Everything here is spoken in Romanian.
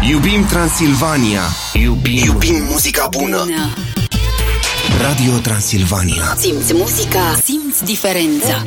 Iubim Transilvania. Iubim muzica bună. Radio Transilvania. Simți muzica, simți diferența.